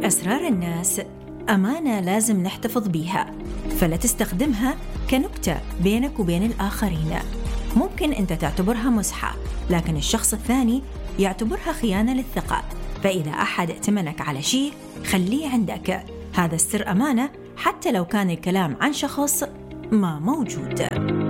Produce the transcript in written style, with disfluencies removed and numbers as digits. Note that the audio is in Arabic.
أسرار الناس أمانة لازم نحتفظ بيها، فلا تستخدمها كنكتة بينك وبين الآخرين. ممكن أنت تعتبرها مزحة، لكن الشخص الثاني يعتبرها خيانة للثقة. فإذا أحد ائتمنك على شيء خليه عندك، هذا السر أمانة حتى لو كان الكلام عن شخص ما موجود.